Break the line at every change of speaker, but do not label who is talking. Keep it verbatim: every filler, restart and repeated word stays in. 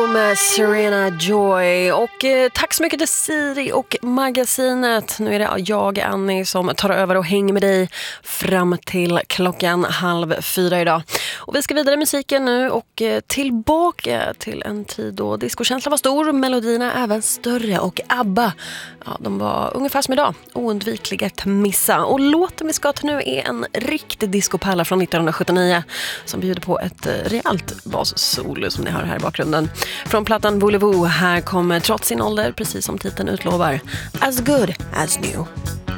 med Serena Joy. Och eh, tack så mycket till Siri och Magasinet. Nu är det jag, Annie, som tar över och hänger med dig fram till klockan halv fyra idag. Och vi ska vidare i musiken nu och eh, tillbaka till en tid då discokänslan var stor, melodierna även större och ABBA, ja, de var ungefär som idag, oundvikliga att missa. Och låten vi ska ta nu är en riktig discopärla från nittonhundrasjuttionio som bjuder på ett eh, rejält bassolo som ni hör här i bakgrunden. Från plattan Voulez-vous, här kommer trots sin ålder, precis som titeln utlovar, As Good As New.